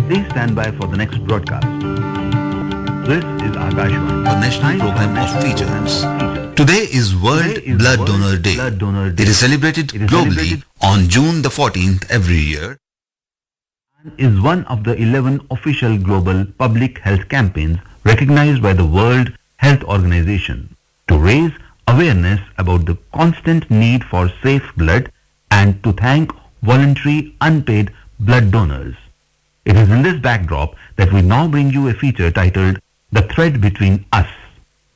Please stand by for the next broadcast. This is Akashvani, a national program of features. Today is World Blood Donor Day. It is celebrated globally on June the 14th every year. Is one of the 11 official global public health campaigns recognized by the World Health Organization to raise awareness about the constant need for safe blood and to thank voluntary unpaid blood donors. It is in this backdrop that we now bring you a feature titled The Thread Between Us.